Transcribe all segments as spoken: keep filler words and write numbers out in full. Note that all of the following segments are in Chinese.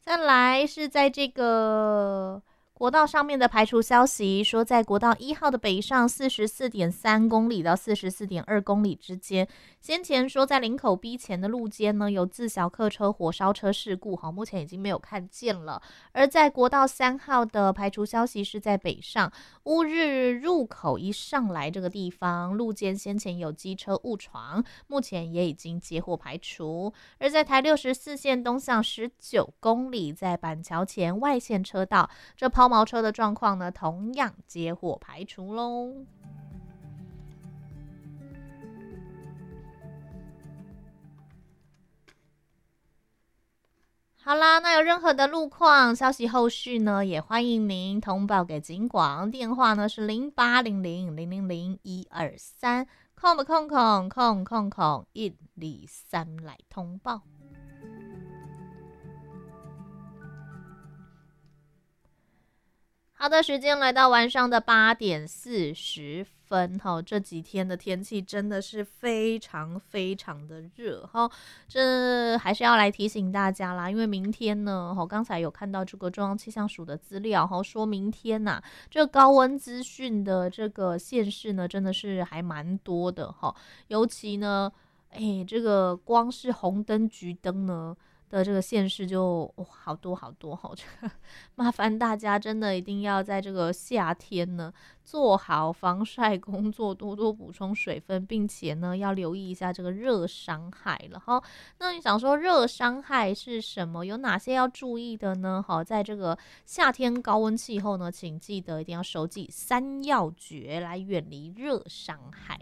再来是在这个国道上面的排除消息，说在国道一号的北上四十四点三公里到四十四点二公里之间，先前说在林口 B 前的路肩呢有自小客车火烧车事故，好，目前已经没有看见了。而在国道三号的排除消息是在北上乌日入口一上来这个地方，路肩先前有机车误闯，目前也已经接获排除。而在台六十四线东向十九公里，在板桥前外线车道，这抛锚车的状况呢，同样接获排除喽。好啦，那有任何的路况消息后续呢，也欢迎您通报给警广，电话呢是零八零零零零零一二三，空的空空空空空一二三来通报。好的，时间来到晚上的八点四十分，哈，这几天的天气真的是非常非常的热，哈，这还是要来提醒大家啦，因为明天呢，哈，刚才有看到这个中央气象署的资料，哈，说明天呐、啊，这个高温资讯的这个县市呢，真的是还蛮多的，哈，尤其呢，哎，这个光是红灯、橘灯呢。的这个县市就、哦、好多好多哈，这个麻烦大家真的一定要在这个夏天呢做好防晒工作，多多补充水分，并且呢要留意一下这个热伤害了哈。那你想说热伤害是什么？有哪些要注意的呢？好，在这个夏天高温气候呢，请记得一定要熟记三要诀来远离热伤害。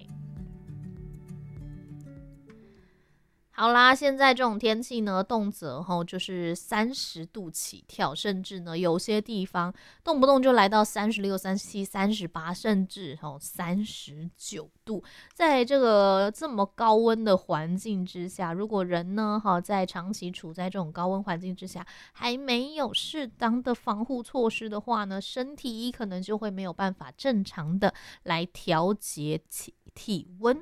好啦，现在这种天气呢，动辄吼就是三十度起跳，甚至呢有些地方动不动就来到三十六、三十七、三十八，甚至吼三十九度。在这个这么高温的环境之下，如果人呢哈在长期处在这种高温环境之下，还没有适当的防护措施的话呢，身体可能就会没有办法正常的来调节体体温。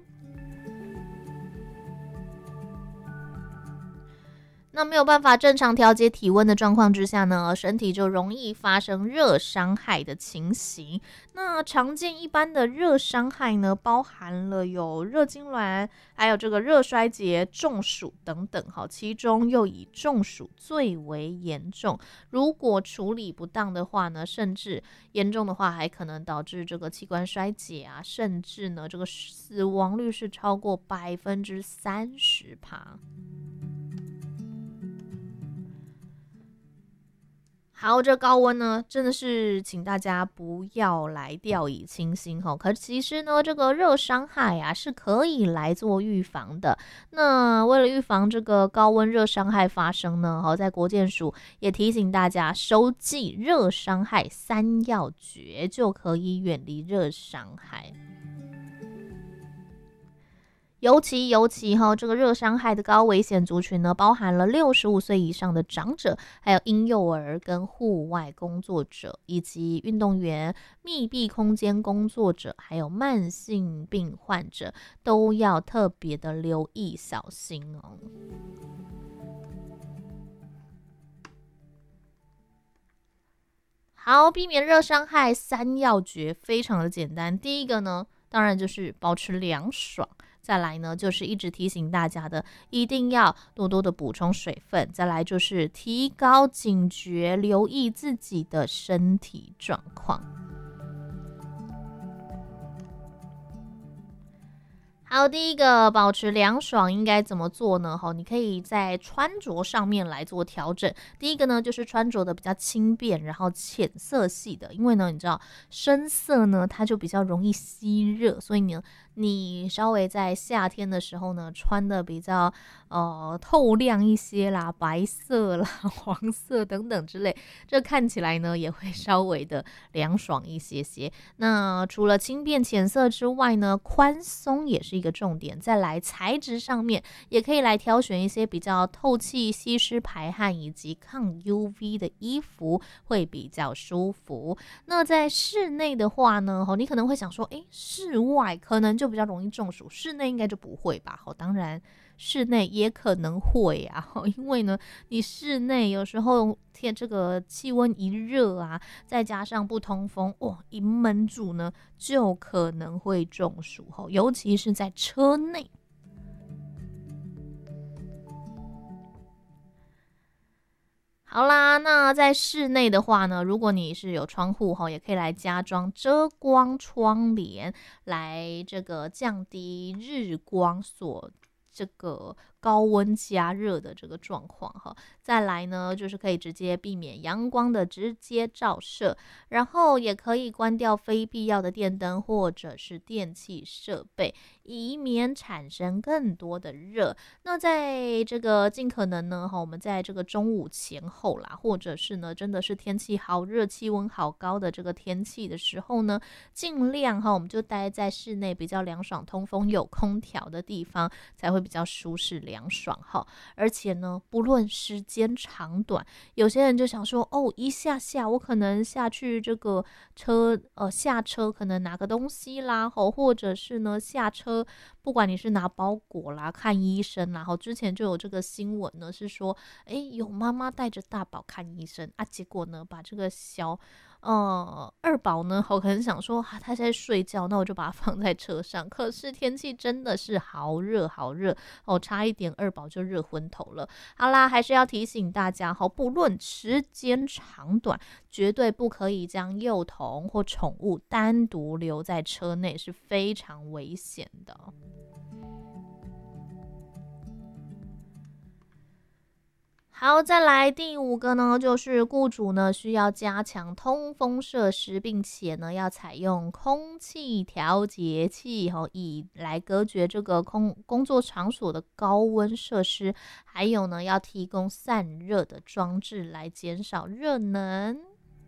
那没有办法正常调节体温的状况之下呢，身体就容易发生热伤害的情形。那常见一般的热伤害呢，包含了有热痉挛，还有这个热衰竭、中暑等等。好，其中又以中暑最为严重。如果处理不当的话呢，甚至严重的话，还可能导致这个器官衰竭啊，甚至呢，这个死亡率是超过百分之三十趴。好，这高温呢，真的是请大家不要来掉以轻心哈。可其实呢，这个热伤害啊是可以来做预防的。那为了预防这个高温热伤害发生呢，好，在国健署也提醒大家，收记热伤害三要诀，就可以远离热伤害。尤其尤其哈，这个热伤害的高危险族群呢，包含了六十五岁以上的长者，还有婴幼儿跟户外工作者，以及运动员、密闭空间工作者，还有慢性病患者，都要特别的留意小心哦。好，避免热伤害三要诀非常的简单。第一个呢，当然就是保持凉爽。再来呢，就是一直提醒大家的，一定要多多的补充水分。再来就是提高警觉，留意自己的身体状况。好，第一个保持凉爽应该怎么做呢？哈，你可以在穿着上面来做调整。第一个呢，就是穿着的比较轻便，然后浅色系的，因为呢，你知道深色呢，它就比较容易吸热，所以呢，你稍微在夏天的时候呢，穿的比较呃透亮一些啦，白色啦、黄色等等之类，这看起来呢也会稍微的凉爽一些些。那除了轻便浅色之外呢，宽松也是一个重点。再来材质上面，也可以来挑选一些比较透气、吸湿、排汗以及抗 U V 的衣服，会比较舒服。那在室内的话呢，你可能会想说，诶，室外可能就比较容易中暑，室内应该就不会吧？当然。 室内也可能会啊，因为呢，你室内有时候天这个气温一热啊，再加上不通风，哇，一闷住呢，就可能会中暑，尤其是在车内。好啦，那在室内的话呢，如果你是有窗户也可以来加装遮光窗帘，来这个降低日光所这个高温加热的这个状况哈。再来呢，就是可以直接避免阳光的直接照射，然后也可以关掉非必要的电灯或者是电器设备，以免产生更多的热。那在这个尽可能呢，我们在这个中午前后啦，或者是呢真的是天气好热、气温好高的这个天气的时候呢，尽量哈我们就待在室内比较凉爽、通风、有空调的地方，才会比较舒适凉爽哈。而且呢，不论时间长短，有些人就想说，哦，一下下我可能下去这个车呃下车可能拿个东西啦，或者是呢下车，不管你是拿包裹啦、看医生啦，之前就有这个新闻呢，是说，哎，有妈妈带着大宝看医生啊，结果呢把这个小呃，二宝呢，我可能想说、啊、他在睡觉，那我就把它放在车上。可是天气真的是好热好热哦，差一点二宝就热昏头了。好啦，还是要提醒大家哈，不论时间长短，绝对不可以将幼童或宠物单独留在车内，是非常危险的。好，再来第五个呢，就是雇主呢需要加强通风设施，并且呢要采用空气调节器，以来隔绝这个空工作场所的高温设施，还有呢要提供散热的装置来减少热能。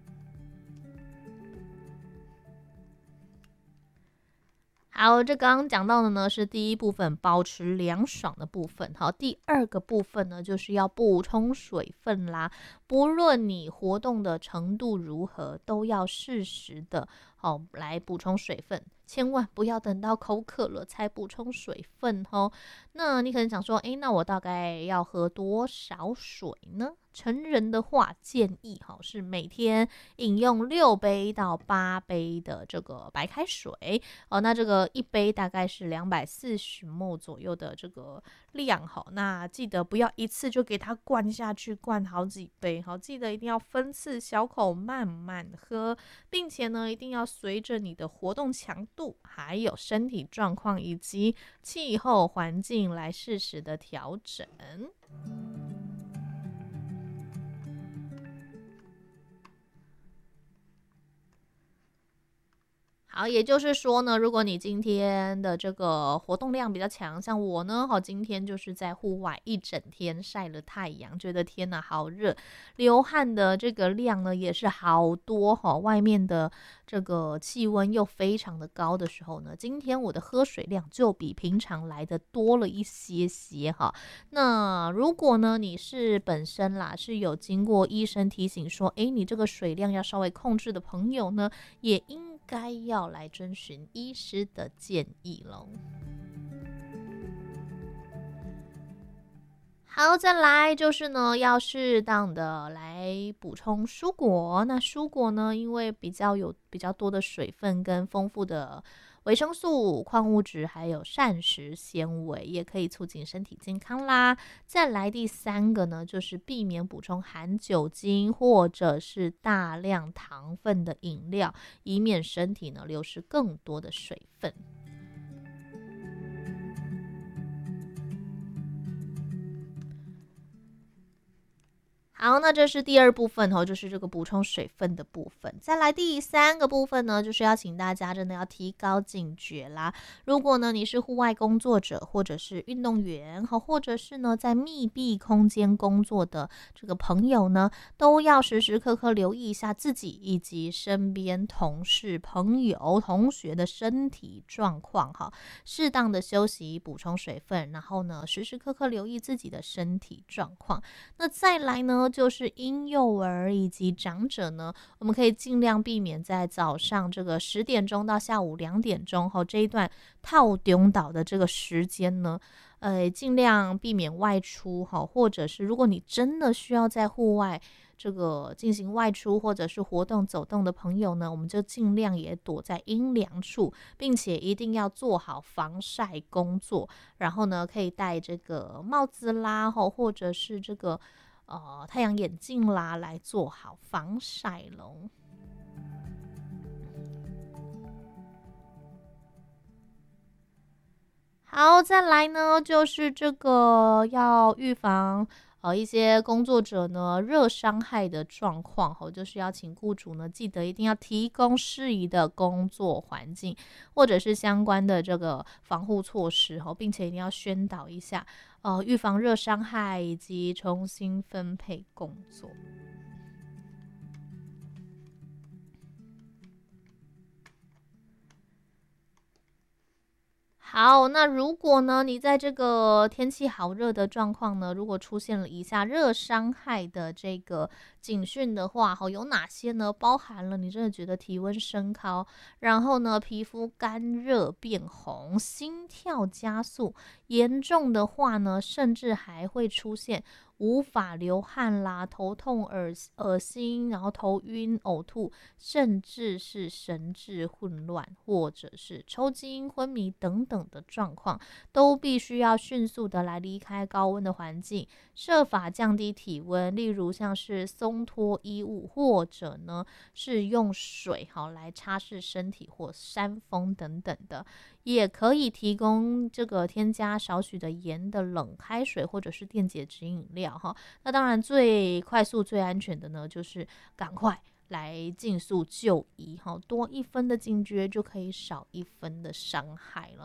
好，这刚刚讲到的呢是第一部分，保持凉爽的部分。好，第二个部分呢就是要补充水分啦。不论你活动的程度如何，都要适时的好来补充水分，千万不要等到口渴了才补充水分哦。那你可能想说，诶，那我大概要喝多少水呢？成人的话，建议哈是每天饮用六杯到八杯的这个白开水哦。那这个一杯大概是两百四十 ml 左右的这个量哈。那记得不要一次就给它灌下去，灌好几杯。好，记得一定要分次小口慢慢喝，并且呢，一定要随着你的活动强度、还有身体状况以及气候环境来适时的调整。好，也就是说呢，如果你今天的这个活动量比较强，像我呢，好，今天就是在户外一整天晒了太阳，觉得天哪，好热，流汗的这个量呢也是好多哈，外面的这个气温又非常的高的时候呢，今天我的喝水量就比平常来的多了一些些哈。那如果呢你是本身啦是有经过医生提醒说，诶，你这个水量要稍微控制的朋友呢，也应该要来遵循医师的建议咯。好，再来就是呢，要适当的来补充蔬果。那蔬果呢，因为比较有比较多的水分跟丰富的维生素、矿物质，还有膳食纤维，也可以促进身体健康啦。再来第三个呢，就是避免补充含酒精或者是大量糖分的饮料，以免身体呢流失更多的水分。好，那这是第二部分哦，就是这个补充水分的部分。再来第三个部分呢，就是要请大家真的要提高警觉啦。如果呢你是户外工作者，或者是运动员，或者是呢在密闭空间工作的这个朋友呢，都要时时刻刻留意一下自己以及身边同事、朋友、同学的身体状况哈，适当的休息，补充水分，然后呢时时刻刻留意自己的身体状况。那再来呢，就是婴幼儿以及长者呢，我们可以尽量避免在早上这个十点钟到下午两点钟后这一段套中岛的这个时间呢， 呃，尽量避免外出哈，或者是如果你真的需要在户外这个进行外出或者是活动走动的朋友呢，我们就尽量也躲在阴凉处，并且一定要做好防晒工作，然后呢可以戴这个帽子啦，或者是这个呃太阳眼镜啦，来做好防晒咯。好，再来呢，就是这个要预防呃一些工作者呢热伤害的状况，吼，就是要请雇主呢记得一定要提供适宜的工作环境，或者是相关的这个防护措施，吼，并且一定要宣导一下，呃，预防热伤害以及重新分配工作。好，那如果呢，你在这个天气好热的状况呢，如果出现了以下热伤害的这个警讯的话，哈，有哪些呢？包含了你真的觉得体温升高，然后呢，皮肤干热变红，心跳加速，严重的话呢，甚至还会出现无法流汗啦、头痛、恶恶心，然后头晕、呕吐，甚至是神志混乱，或者是抽筋、昏迷等等的状况，都必须要迅速的来离开高温的环境，设法降低体温，例如像是松脱衣物，或者呢是用水好来擦拭身体或扇风等等的。也可以提供这个添加少许的盐的冷开水或者是电解质饮料哈。那当然最快速最安全的呢，就是赶快来尽速就医哈，多一分的警觉就可以少一分的伤害了。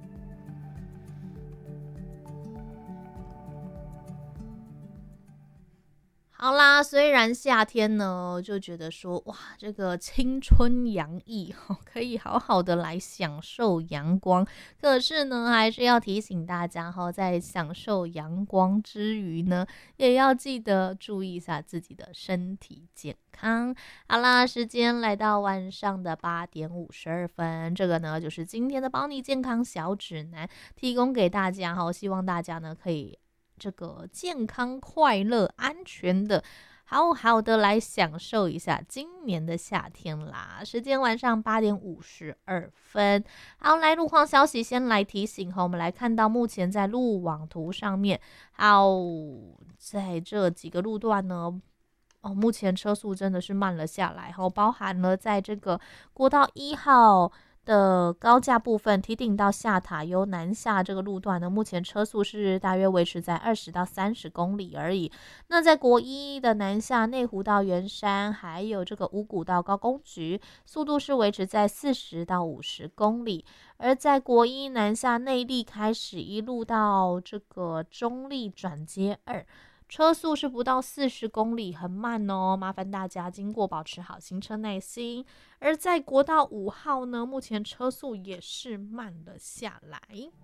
好啦，虽然夏天呢，就觉得说哇，这个青春洋溢，可以好好的来享受阳光。可是呢，还是要提醒大家哈，在享受阳光之余呢，也要记得注意一下自己的身体健康。好啦，时间来到晚上的八点五十二分，这个呢就是今天的保你健康小指南，提供给大家哈，希望大家呢可以这个健康、快乐、安全的，好好的来享受一下今年的夏天啦。时间晚上八点五十二分。好，来路况消息，先来提醒哈，我们来看到目前在路网图上面，好，在这几个路段呢。哦，目前车速真的是慢了下来，哈，包含了在这个国道一号的高架部分，堤顶到下塔由南下这个路段呢，目前车速是大约维持在二十到三十公里而已。那在国一的南下内湖到圆山，还有这个五股到高工局，速度是维持在四十到五十公里。而在国一南下内坜开始一路到这个中坜转接二。车速是不到四十公里，很慢哦，麻烦大家经过保持好行车耐心。而在国道五号呢，目前车速也是慢了下来。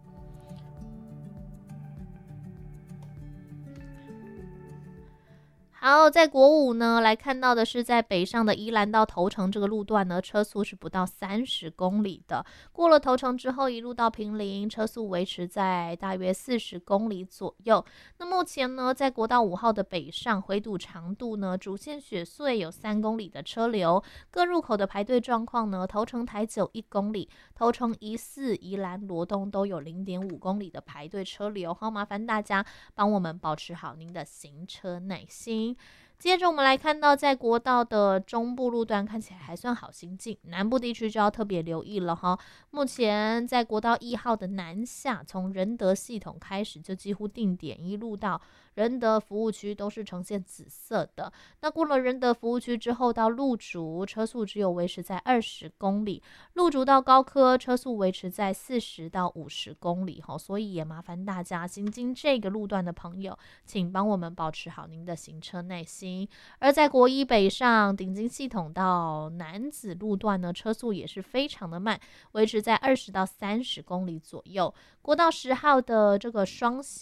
好，在国五呢，来看到的是在北上的宜兰到头城这个路段呢，车速是不到三十公里的。过了头城之后，一路到坪林，车速维持在大约四十公里左右。那目前呢，在国道五号的北上回堵长度呢，主线雪隧有三公里的车流，各入口的排队状况呢，头城台九一公里，头城宜四、宜兰罗东都有零点五公里的排队车流。好，麻烦大家帮我们保持好您的行车耐心。接着我们来看到，在国道的中部路段看起来还算好行进，南部地区就要特别留意了哈。目前在国道一号的南下，从仁德系统开始就几乎定点，一路到仁德服务区都是呈现紫色的。那过了仁德服务区之后，到路竹车速只有维持在二十公里，路竹到高科车速维持在四十到五十公里哈。所以也麻烦大家行经这个路段的朋友，请帮我们保持好您的行车耐心。而在国一北上顶金系统到楠梓路段呢，车速也是非常的慢，维持在二十到三十公里左右。国道十号的这个双